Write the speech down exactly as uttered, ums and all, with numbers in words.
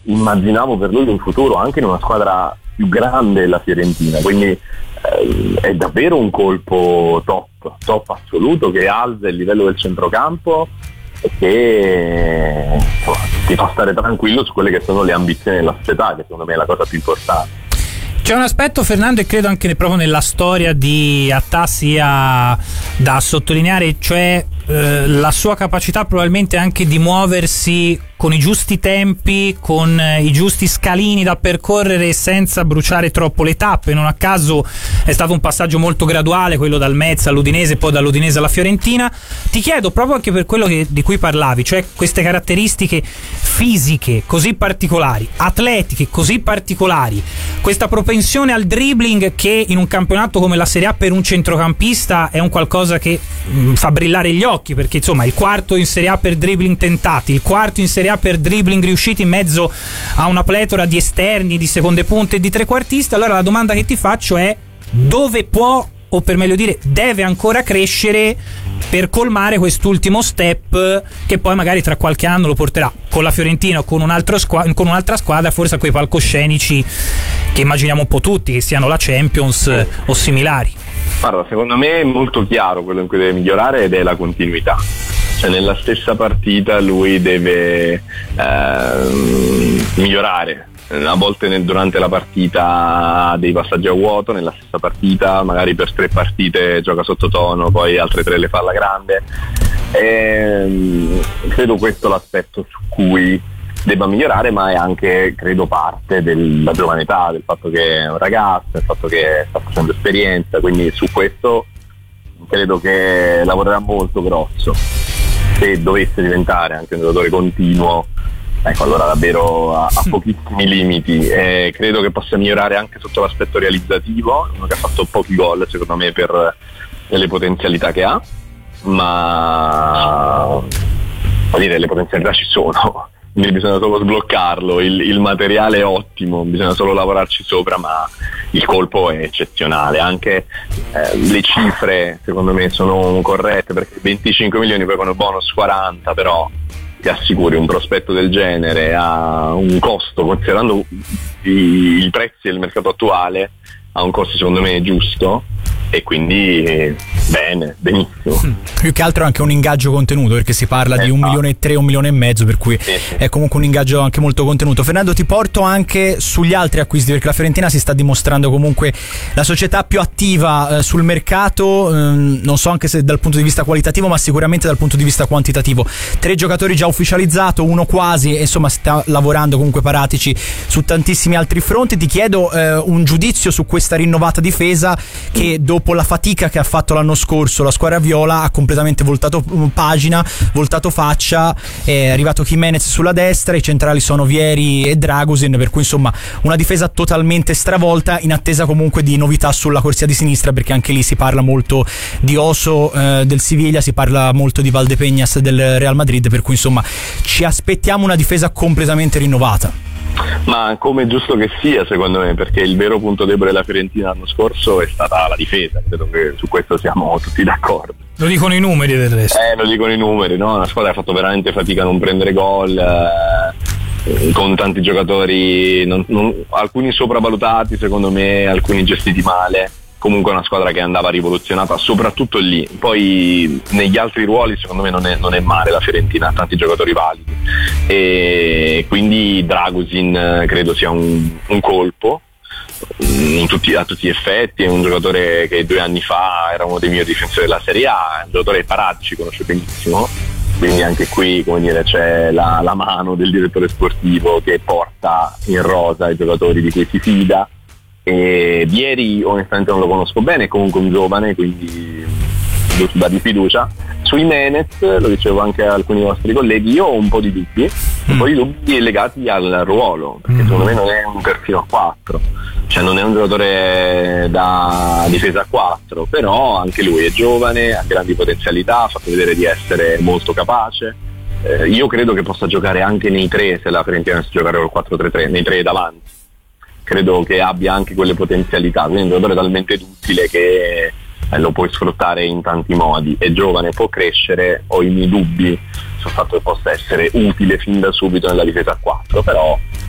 immaginavo per lui un futuro anche in una squadra più grande della Fiorentina, quindi eh, è davvero un colpo top, top assoluto, che alza il livello del centrocampo e che insomma, ti fa stare tranquillo su quelle che sono le ambizioni della società, che secondo me è la cosa più importante. C'è un aspetto, Fernando, e credo anche proprio nella storia di Attà sia da sottolineare, cioè eh, la sua capacità probabilmente anche di muoversi con i giusti tempi, con eh, i giusti scalini da percorrere senza bruciare troppo le tappe. Non a caso è stato un passaggio molto graduale, quello dal Metz all'Udinese, poi dall'Udinese alla Fiorentina. Ti chiedo, proprio anche per quello che, di cui parlavi, cioè queste caratteristiche fisiche così particolari, atletiche così particolari, questa propensione al dribbling che in un campionato come la Serie A per un centrocampista è un qualcosa che mh, fa brillare gli occhi, perché insomma il quarto in Serie A per dribbling tentati, il quarto in Serie A per dribbling riusciti in mezzo a una pletora di esterni, di seconde punte e di trequartisti. Allora la domanda che ti faccio è: dove può, o per meglio dire deve ancora crescere per colmare quest'ultimo step che poi magari tra qualche anno lo porterà con la Fiorentina o con, un altro squa- con un'altra squadra forse a quei palcoscenici che immaginiamo un po' tutti, che siano la Champions eh, o similari? Guarda, secondo me è molto chiaro quello in cui deve migliorare, ed è la continuità. Cioè nella stessa partita lui deve eh, migliorare. A volte nel, durante la partita dei passaggi a vuoto, nella stessa partita magari per tre partite gioca sottotono, poi altre tre le fa alla grande. E, credo questo l'aspetto su cui debba migliorare, ma è anche, credo, parte della giovane età, del fatto che è un ragazzo, del fatto che sta facendo esperienza, quindi su questo credo che lavorerà molto grosso. Se dovesse diventare anche un giocatore continuo, ecco, allora davvero a, a pochissimi limiti. Eh, credo che possa migliorare anche sotto l'aspetto realizzativo, uno che ha fatto pochi gol secondo me per le potenzialità che ha, ma vuol dire, le potenzialità ci sono, quindi bisogna solo sbloccarlo, il, il materiale è ottimo, bisogna solo lavorarci sopra, ma il colpo è eccezionale. Anche eh, le cifre secondo me sono corrette, perché venticinque milioni poi con il bonus quaranta, però ti assicuri un prospetto del genere a un costo, considerando i, i prezzi del mercato attuale, a un costo secondo me giusto, e quindi eh, bene, benissimo. Mm. Più che altro anche un ingaggio contenuto, perché si parla eh, di un milione e tre, un milione e mezzo, per cui sì, sì. È comunque un ingaggio anche molto contenuto. Fernando, ti porto anche sugli altri acquisti, perché la Fiorentina si sta dimostrando comunque la società più attiva eh, sul mercato, ehm, non so anche se dal punto di vista qualitativo, ma sicuramente dal punto di vista quantitativo. Tre giocatori già ufficializzato, uno quasi, e insomma sta lavorando comunque Paratici su tantissimi altri fronti. Ti chiedo eh, un giudizio su questa rinnovata difesa che dopo la fatica che ha fatto l'anno scorso la squadra viola ha completamente voltato pagina, voltato faccia, è arrivato Jimenez sulla destra, i centrali sono Vieri e Dragusin, per cui insomma una difesa totalmente stravolta, in attesa comunque di novità sulla corsia di sinistra, perché anche lì si parla molto di Oso eh, del Siviglia, si parla molto di Valdepeñas del Real Madrid, per cui insomma ci aspettiamo una difesa completamente rinnovata. Ma come giusto che sia, secondo me, perché il vero punto debole della Fiorentina l'anno scorso è stata la difesa, credo che su questo siamo tutti d'accordo. Lo dicono i numeri del resto. Eh, lo dicono i numeri, no? Una squadra che ha fatto veramente fatica a non prendere gol, eh, con tanti giocatori, non, non, alcuni sopravvalutati secondo me, alcuni gestiti male. Comunque è una squadra che andava rivoluzionata soprattutto lì, poi negli altri ruoli secondo me non è, non è male la Fiorentina, ha tanti giocatori validi, e quindi Dragusin credo sia un, un colpo in tutti, a tutti gli effetti. È un giocatore che due anni fa era uno dei migliori difensori della Serie A, è un giocatore che Paratici conosce benissimo, quindi anche qui, come dire, c'è la, la mano del direttore sportivo che porta in rosa i giocatori di cui si fida. E Vieri onestamente non lo conosco bene, è comunque un giovane, quindi dà di fiducia. Su Jimenez, lo dicevo anche a alcuni vostri colleghi, io ho un po' di dubbi, mm. un po' di dubbi legati al ruolo, perché mm. secondo me non è un perfino a quattro, cioè non è un giocatore da difesa a quattro, però anche lui è giovane, ha grandi potenzialità, ha fatto vedere di essere molto capace. Eh, io credo che possa giocare anche nei tre, se la Fiorentina dovesse giocare col quattro tre tre, nei tre davanti. Credo che abbia anche quelle potenzialità, quindi è un giocatore talmente duttile che eh, lo puoi sfruttare in tanti modi, è giovane, può crescere. Ho i miei dubbi sul fatto che possa essere utile fin da subito nella difesa a quattro, però